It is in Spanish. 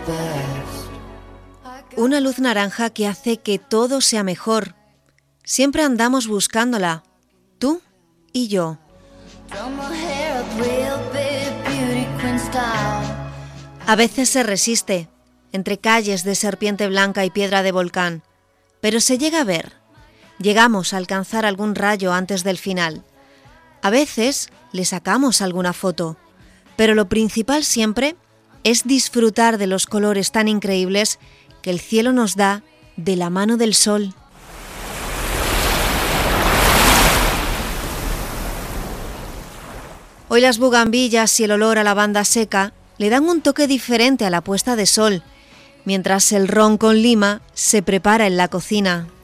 Una luz naranja que hace que todo sea mejor. Siempre andamos buscándola, tú y yo. A veces se resiste, entre calles de serpiente blanca y piedra de volcán, pero se llega a ver. Llegamos a alcanzar algún rayo antes del final. A veces le sacamos alguna foto, pero lo principal siempre es disfrutar de los colores tan increíbles que el cielo nos da de la mano del sol. Hoy las bugambillas y el olor a lavanda seca le dan un toque diferente a la puesta de sol, mientras el ron con lima se prepara en la cocina.